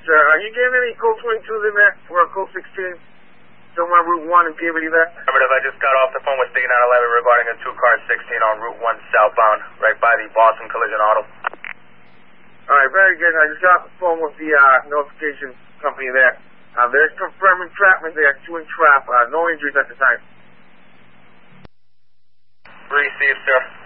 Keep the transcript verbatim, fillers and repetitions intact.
sir. Are you getting any code twenty-twos in there or code sixteen? Somewhere Route one and Peabody there? Affirmative, I just got off the phone with State nine eleven regarding a two-car sixteen on Route one southbound, right by the Boston Collision Auto. All right, very good. I just got off the phone with the uh, notification company there. Uh, they're confirming entrapment there, two entrap, uh, no injuries at the time. Received, sir.